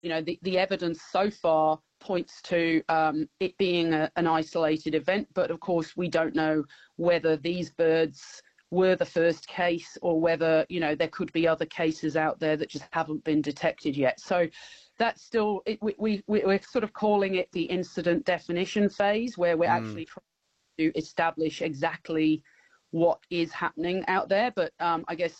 the evidence so far points to it being an isolated event, but of course we don't know whether these birds were the first case or whether, there could be other cases out there that just haven't been detected yet. So that's still, we're sort of calling it the incident definition phase, where we're actually trying to establish exactly what is happening out there. But I guess,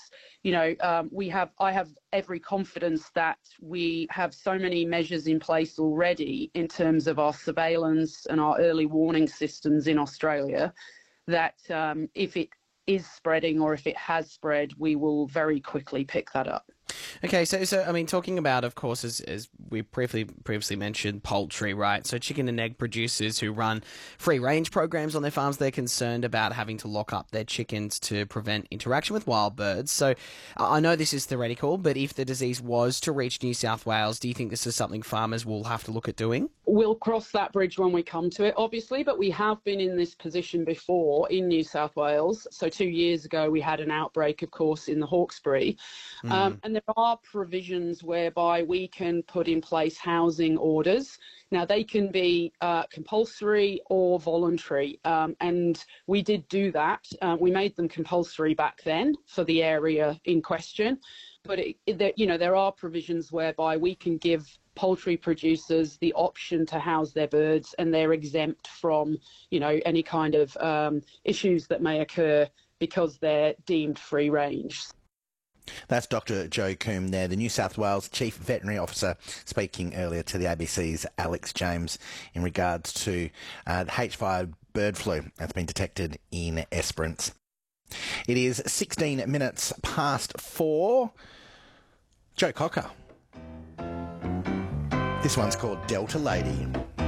I have every confidence that we have so many measures in place already in terms of our surveillance and our early warning systems in Australia that if it is spreading or if it has spread, we will very quickly pick that up. Okay, so I mean, talking about, of course, as we previously mentioned, poultry, right? So chicken and egg producers who run free-range programs on their farms, they're concerned about having to lock up their chickens to prevent interaction with wild birds. So I know this is theoretical, but if the disease was to reach New South Wales, do you think this is something farmers will have to look at doing? We'll cross that bridge when we come to it, obviously, but we have been in this position before in New South Wales. So 2 years ago, we had an outbreak, of course, in the Hawkesbury. And there are provisions whereby we can put in place housing orders. Now, they can be compulsory or voluntary, and we did do that. We made them compulsory back then for the area in question, but there are provisions whereby we can give poultry producers the option to house their birds, and they're exempt from, any kind of issues that may occur because they're deemed free range. That's Dr. Jo Coombe there, the New South Wales Chief Veterinary Officer, speaking earlier to the ABC's Alex James in regards to the H5 bird flu that's been detected in Esperance. It is 16 minutes past 4. Joe Cocker. This one's called Delta Lady.